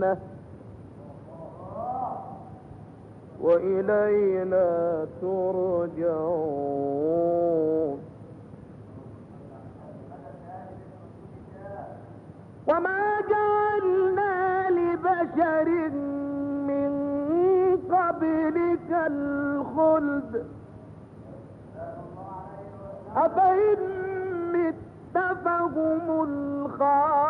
الجنة وإلينا ترجعون. وما جعلنا لبشر من قبلك الخلد أفإن مت فهم الخالدون.